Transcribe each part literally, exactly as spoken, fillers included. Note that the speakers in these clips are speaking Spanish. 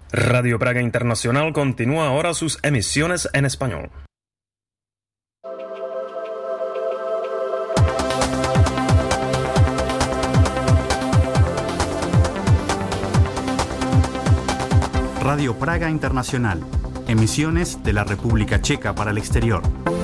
Radio Praga Internacional continúa ahora sus emisiones en español. Radio Praga Internacional, emisiones de la República Checa para el exterior.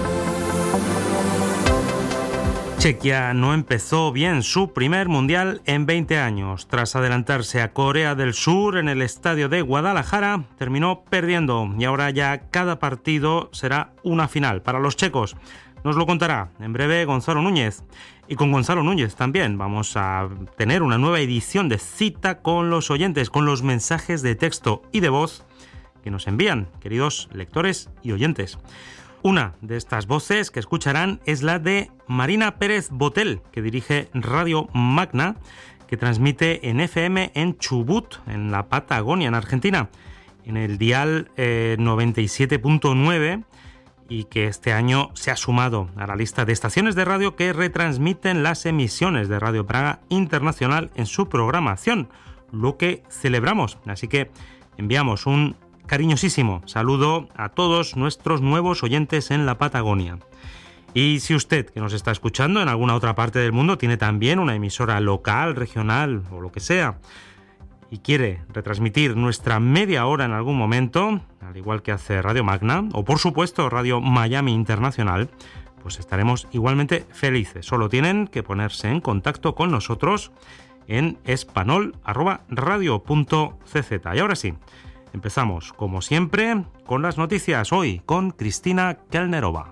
Chequia no empezó bien su primer mundial en veinte años. Tras adelantarse a Corea del Sur en el estadio de Guadalajara, terminó perdiendo y ahora ya cada partido será una final para los checos. Nos lo contará en breve Gonzalo Núñez. Y con Gonzalo Núñez también vamos a tener una nueva edición de Cita con los oyentes, con los mensajes de texto y de voz que nos envían, queridos lectores y oyentes. Una de estas voces que escucharán es la de Marina Pérez Botel, que dirige Radio Magna, que transmite en F M en Chubut, en la Patagonia, en Argentina, en el dial eh, noventa y siete punto nueve, y que este año se ha sumado a la lista de estaciones de radio que retransmiten las emisiones de Radio Praga Internacional en su programación, lo que celebramos. Así que enviamos un cariñosísimo saludo a todos nuestros nuevos oyentes en la Patagonia. Y si usted, que nos está escuchando en alguna otra parte del mundo, tiene también una emisora local, regional o lo que sea, y quiere retransmitir nuestra media hora en algún momento, al igual que hace Radio Magna, o por supuesto Radio Miami Internacional, pues estaremos igualmente felices. Solo tienen que ponerse en contacto con nosotros en espanol arroba radio punto c z. Y ahora sí, empezamos, como siempre, con las noticias, hoy con Cristina Kelnerova.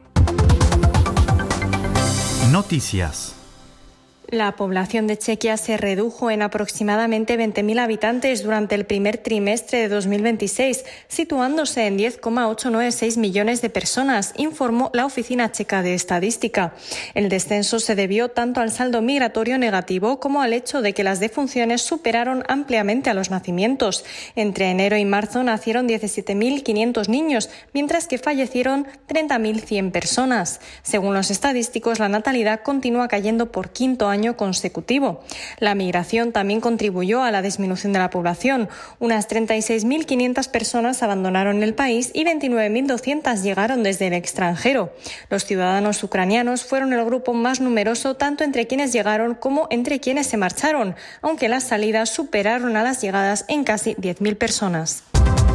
Noticias. La población de Chequia se redujo en aproximadamente veinte mil habitantes durante el primer trimestre de dos mil veintiséis, situándose en diez coma ochocientos noventa y seis millones de personas, informó la Oficina Checa de Estadística. El descenso se debió tanto al saldo migratorio negativo como al hecho de que las defunciones superaron ampliamente a los nacimientos. Entre enero y marzo nacieron diecisiete mil quinientos niños, mientras que fallecieron treinta mil cien personas. Según los estadísticos, la natalidad continúa cayendo por quinto año consecutivo. La migración también contribuyó a la disminución de la población. Unas treinta y seis mil quinientas personas abandonaron el país y veintinueve mil doscientas llegaron desde el extranjero. Los ciudadanos ucranianos fueron el grupo más numeroso tanto entre quienes llegaron como entre quienes se marcharon, aunque las salidas superaron a las llegadas en casi diez mil personas.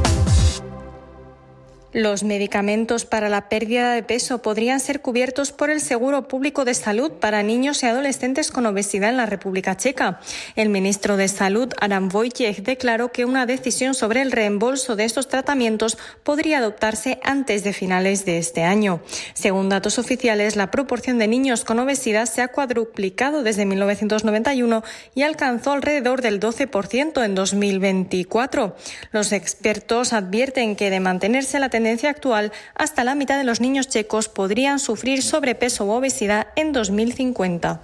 Los medicamentos para la pérdida de peso podrían ser cubiertos por el Seguro Público de Salud para niños y adolescentes con obesidad en la República Checa. El ministro de Salud, Adam Wojciech, declaró que una decisión sobre el reembolso de estos tratamientos podría adoptarse antes de finales de este año. Según datos oficiales, la proporción de niños con obesidad se ha cuadruplicado desde mil novecientos noventa y uno y alcanzó alrededor del doce por ciento en dos mil veinticuatro. Los expertos advierten que de mantenerse la tendencia actual, hasta la mitad de los niños checos podrían sufrir sobrepeso u obesidad en dos mil cincuenta.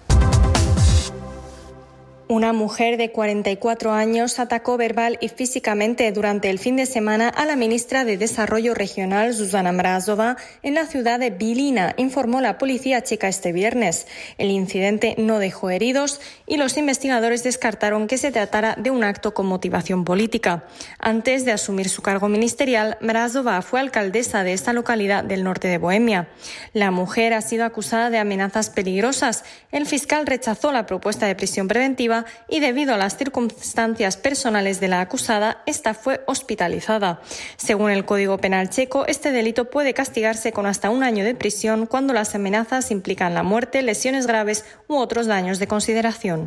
Una mujer de cuarenta y cuatro años atacó verbal y físicamente durante el fin de semana a la ministra de Desarrollo Regional, Zuzana Mrazova, en la ciudad de Bílina, informó la policía checa este viernes. El incidente no dejó heridos y los investigadores descartaron que se tratara de un acto con motivación política. Antes de asumir su cargo ministerial, Mrazova fue alcaldesa de esta localidad del norte de Bohemia. La mujer ha sido acusada de amenazas peligrosas. El fiscal rechazó la propuesta de prisión preventiva y debido a las circunstancias personales de la acusada, esta fue hospitalizada. Según el Código Penal checo, este delito puede castigarse con hasta un año de prisión cuando las amenazas implican la muerte, lesiones graves u otros daños de consideración.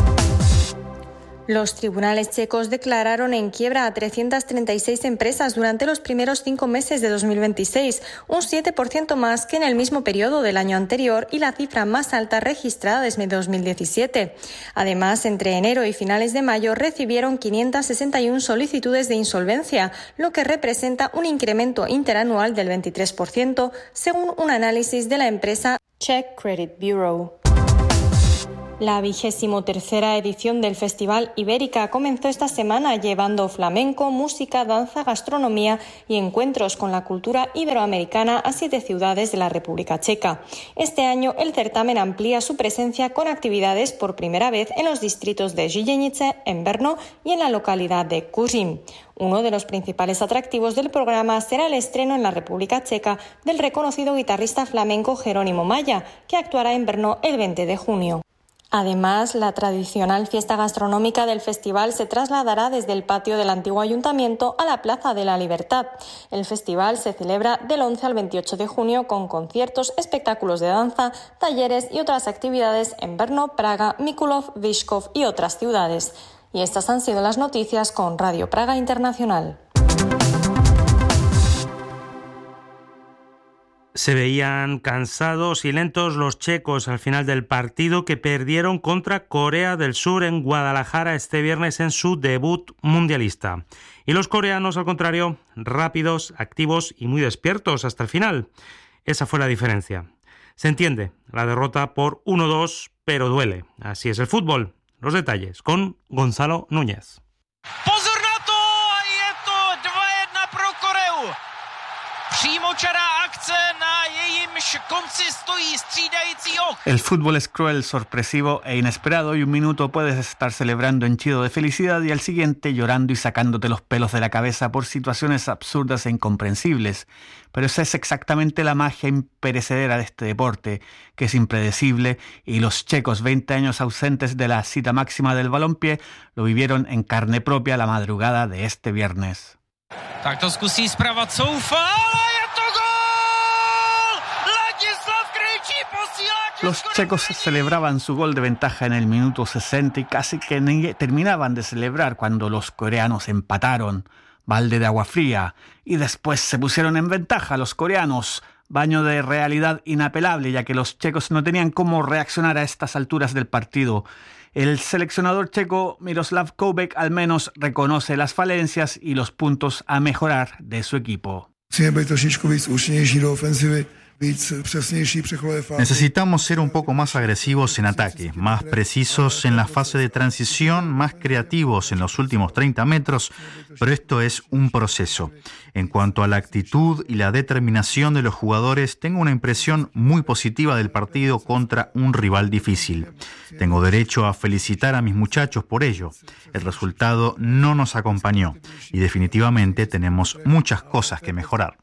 Los tribunales checos declararon en quiebra a trescientas treinta y seis empresas durante los primeros cinco meses de dos mil veintiséis, un siete por ciento más que en el mismo periodo del año anterior y la cifra más alta registrada desde dos mil diecisiete. Además, entre enero y finales de mayo recibieron quinientas sesenta y una solicitudes de insolvencia, lo que representa un incremento interanual del veintitrés por ciento, según un análisis de la empresa Czech Credit Bureau. La vigésimo tercera edición del Festival Ibérica comenzó esta semana llevando flamenco, música, danza, gastronomía y encuentros con la cultura iberoamericana a siete ciudades de la República Checa. Este año el certamen amplía su presencia con actividades por primera vez en los distritos de Žilenice, en Brno y en la localidad de Kuřim. Uno de los principales atractivos del programa será el estreno en la República Checa del reconocido guitarrista flamenco Jerónimo Maya, que actuará en Brno el veinte de junio. Además, la tradicional fiesta gastronómica del festival se trasladará desde el patio del antiguo ayuntamiento a la Plaza de la Libertad. El festival se celebra del once al veintiocho de junio con conciertos, espectáculos de danza, talleres y otras actividades en Brno, Praga, Mikulov, Vyškov y otras ciudades. Y estas han sido las noticias con Radio Praga Internacional. Se veían cansados y lentos los checos al final del partido que perdieron contra Corea del Sur en Guadalajara este viernes en su debut mundialista. Y los coreanos, al contrario, rápidos, activos y muy despiertos hasta el final. Esa fue la diferencia. Se entiende, la derrota por uno dos, pero duele. Así es el fútbol. Los detalles con Gonzalo Núñez. Pozor na to! Je to dva jedna pro Koreu. Přímočará akce, na jejímž konci stojí střídající ok. El fútbol es cruel, sorpresivo e inesperado y un minuto puedes estar celebrando henchido de felicidad y al siguiente llorando y sacándote los pelos de la cabeza por situaciones absurdas e incomprensibles. Pero esa es exactamente la magia imperecedera de este deporte, que es impredecible, y los checos, veinte años ausentes de la cita máxima del balompié, lo vivieron en carne propia la madrugada de este viernes. Tak to zkusí zprava Coufa, ale je to gól! Ladislav Krejčí posílá Česko. Los checos celebraban su gol de ventaja en el minuto sesenta y casi que ni terminaban de celebrar cuando los coreanos empataron. Balde de agua fría. Y después se pusieron en ventaja los coreanos. Baño de realidad inapelable, ya que los checos no tenían cómo reaccionar a estas alturas del partido. El seleccionador checo Miroslav Koubek al menos reconoce las falencias y los puntos a mejorar de su equipo. Necesitamos ser un poco más agresivos en ataque, más precisos en la fase de transición, más creativos en los últimos treinta metros, pero esto es un proceso. En cuanto a la actitud y la determinación de los jugadores, tengo una impresión muy positiva del partido contra un rival difícil. Tengo derecho a felicitar a mis muchachos por ello. El resultado no nos acompañó y definitivamente tenemos muchas cosas que mejorar.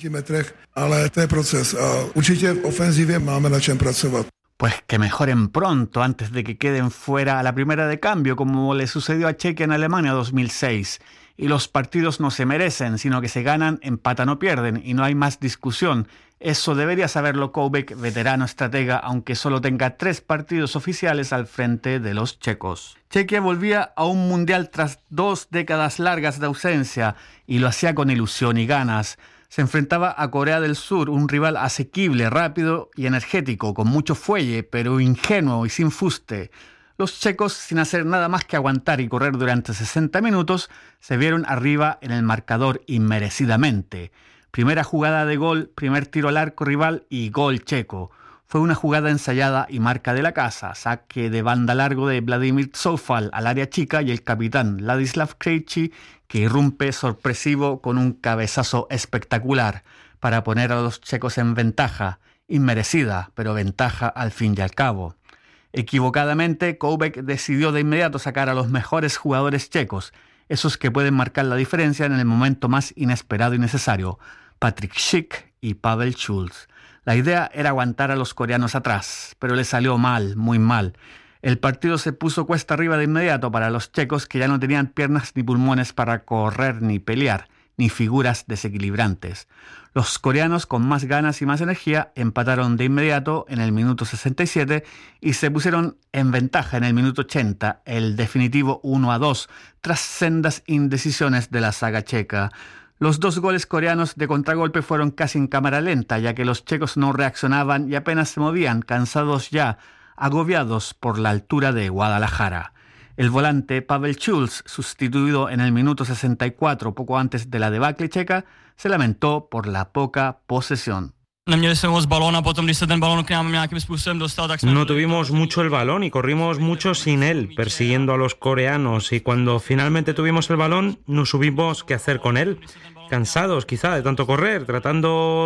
Pues que mejoren pronto antes de que queden fuera a la primera de cambio, como le sucedió a Chequia en Alemania dos mil seis. Y los partidos no se merecen, sino que se ganan, empatan o pierden, y no hay más discusión. Eso debería saberlo Koubek, veterano estratega, aunque solo tenga tres partidos oficiales al frente de los checos. Chequia volvía a un mundial tras dos décadas largas de ausencia, y lo hacía con ilusión y ganas. Se enfrentaba a Corea del Sur, un rival asequible, rápido y energético, con mucho fuelle, pero ingenuo y sin fuste. Los checos, sin hacer nada más que aguantar y correr durante sesenta minutos, se vieron arriba en el marcador inmerecidamente. Primera jugada de gol, primer tiro al arco rival y gol checo. Fue una jugada ensayada y marca de la casa, saque de banda largo de Vladimir Coufal al área chica y el capitán Ladislav Krejčí, que irrumpe sorpresivo con un cabezazo espectacular para poner a los checos en ventaja, inmerecida, pero ventaja al fin y al cabo. Equivocadamente, Koubek decidió de inmediato sacar a los mejores jugadores checos, esos que pueden marcar la diferencia en el momento más inesperado y necesario, Patrik Schick y Pavel Schulz. La idea era aguantar a los coreanos atrás, pero le salió mal, muy mal. El partido se puso cuesta arriba de inmediato para los checos, que ya no tenían piernas ni pulmones para correr ni pelear, ni figuras desequilibrantes. Los coreanos, con más ganas y más energía, empataron de inmediato en el minuto sesenta y siete y se pusieron en ventaja en el minuto ochenta, el definitivo uno a dos, tras sendas indecisiones de la saga checa. Los dos goles coreanos de contragolpe fueron casi en cámara lenta, ya que los checos no reaccionaban y apenas se movían, cansados ya, agobiados por la altura de Guadalajara. El volante Pavel Schulz, sustituido en el minuto sesenta y cuatro, poco antes de la debacle checa, se lamentó por la poca posesión. No tuvimos mucho el balón y corrimos mucho sin él, persiguiendo a los coreanos, y cuando finalmente tuvimos el balón no supimos qué hacer con él. Cansados quizá de tanto correr, tratando